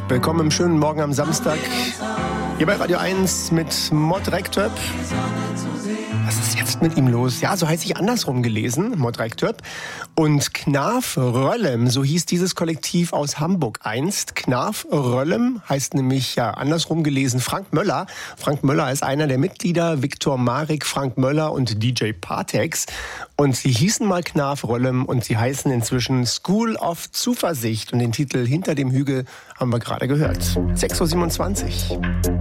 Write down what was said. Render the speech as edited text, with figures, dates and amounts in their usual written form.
Willkommen im schönen Morgen am Samstag. Hier bei Radio 1 mit Mod Rektöp. Was ist jetzt mit ihm los? Ja, so heißt ich andersrum gelesen, Mod Rektöp. Und Knarf Röllem, so hieß dieses Kollektiv aus Hamburg einst. Knarf Röllem heißt nämlich, ja, andersrum gelesen Frank Möller. Frank Möller ist einer der Mitglieder, Viktor Marek, Frank Möller und DJ Partex. Und sie hießen mal Knarf Röllem und sie heißen inzwischen School of Zuversicht. Und den Titel Hinter dem Hügel haben wir gerade gehört. 6.27 Uhr.